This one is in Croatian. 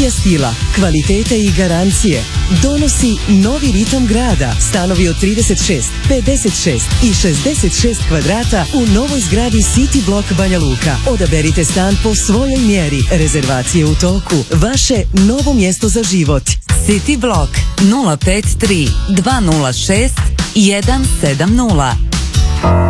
Kombinacija stila, kvalitete i garancije donosi novi ritam grada. Stanovi od 36, 56 i 66 kvadrata u novoj zgradi City Block Banja Luka. Odaberite stan po svojoj mjeri. Rezervacije u toku. Vaše novo mjesto za život. City Block 053 206 170.